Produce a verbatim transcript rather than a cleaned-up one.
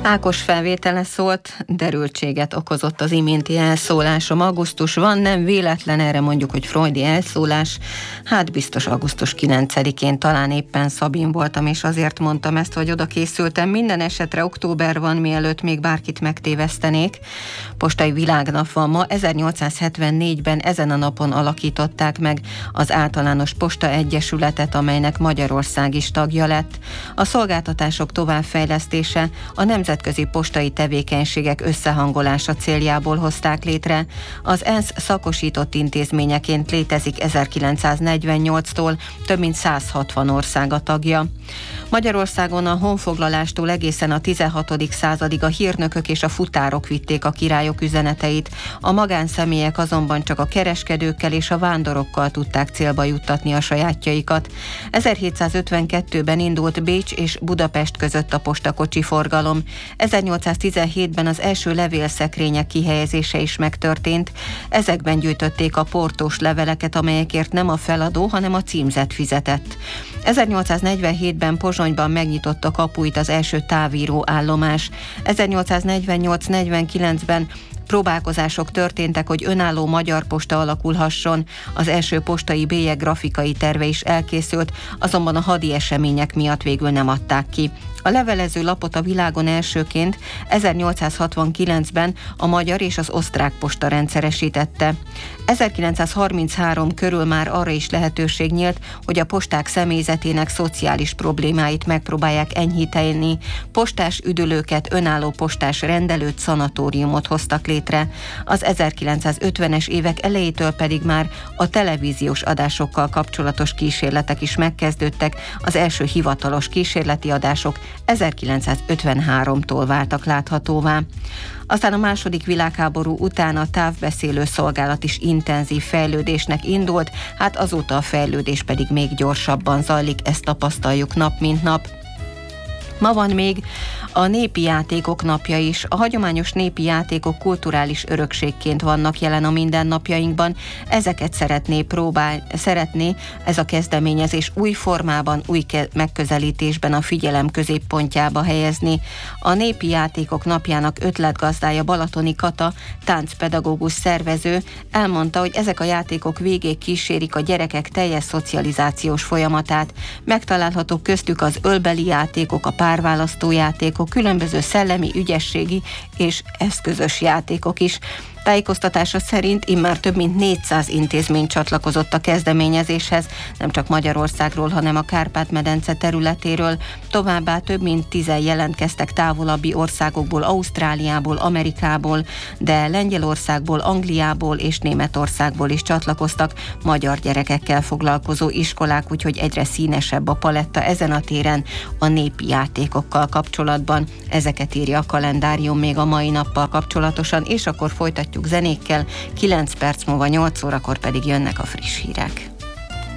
Ákos felvétele szólt, derültséget okozott az iménti elszólásom. Augusztus van, nem véletlen, erre mondjuk, hogy freudi elszólás. Hát biztos augusztus kilencedikén, talán éppen Szabin voltam, és azért mondtam ezt, hogy oda készültem. Minden esetre október van, mielőtt még bárkit megtévesztenék. Postai világnap van ma. ezernyolcszázhetvennégyben ezen a napon alakították meg az Általános Posta Egyesületet, amelynek Magyarország is tagja lett. A szolgáltatások továbbfejlesztése, a nemzetközi postai tevékenységek összehangolása céljából hozták létre. Az ENSZ szakosított intézményeként létezik ezerkilencszáznegyvennyolctól, több mint száz hatvan ország a tagja. Magyarországon a honfoglalástól egészen a tizenhatodik századig a hírnökök és a futárok vitték a királyok üzeneteit, a magánszemélyek azonban csak a kereskedőkkel és a vándorokkal tudták célba juttatni a sajátjaikat. ezerhétszázötvenkettőben indult Bécs és Budapest között a postakocsi forgalom. ezernyolcszáztizenhétben az első levélszekrények kihelyezése is megtörtént. Ezekben gyűjtötték a portós leveleket, amelyekért nem a feladó, hanem a címzett fizetett. ezernyolcszáznegyvenhétben Pozsonyban megnyitott a kapuit az első távíró állomás. ezernyolcszáznegyvennyolc negyvenkilencben próbálkozások történtek, hogy önálló magyar posta alakulhasson. Az első postai bélyeg grafikai terve is elkészült, azonban a hadi események miatt végül nem adták ki. A levelező lapot a világon elsőként ezernyolcszázhatvankilencben a magyar és az osztrák posta rendszeresítette. ezerkilencszázharminchárom körül már arra is lehetőség nyílt, hogy a posták személyzetének szociális problémáit megpróbálják enyhíteni. Postás üdülőket, önálló postás rendelőt, szanatóriumot hoztak létre. Az ezerkilencszázötvenes évek elejétől pedig már a televíziós adásokkal kapcsolatos kísérletek is megkezdődtek. Az első hivatalos kísérleti adások ezerkilencszázötvenháromtól váltak láthatóvá. Aztán a második világháború után a távbeszélő szolgálat is intenzív fejlődésnek indult, hát azóta a fejlődés pedig még gyorsabban zajlik, ezt tapasztaljuk nap mint nap. Ma van még a népi játékok napja is. A hagyományos népi játékok kulturális örökségként vannak jelen a mindennapjainkban. Ezeket szeretné próbál, szeretné ez a kezdeményezés új formában, új ke- megközelítésben a figyelem középpontjába helyezni. A népi játékok napjának ötletgazdája Balatoni Kata, táncpedagógus szervező, elmondta, hogy ezek a játékok végéig kísérik a gyerekek teljes szocializációs folyamatát. Megtalálhatók köztük az ölbeli játékok, a párválasztó játékok, különböző szellemi, ügyességi és eszközös játékok is. Tájékoztatása szerint immár több mint négyszáz intézmény csatlakozott a kezdeményezéshez, nem csak Magyarországról, hanem a Kárpát-medence területéről. Továbbá több mint tízen jelentkeztek távolabbi országokból, Ausztráliából, Amerikából, de Lengyelországból, Angliából és Németországból is csatlakoztak magyar gyerekekkel foglalkozó iskolák, úgyhogy egyre színesebb a paletta ezen a téren a népi játékokkal kapcsolatban. Ezeket írja a kalendárium még a mai nappal kapcsolatosan, és akkor folytatjuk zenékkel, kilenc perc múlva nyolc órakor pedig jönnek a friss hírek.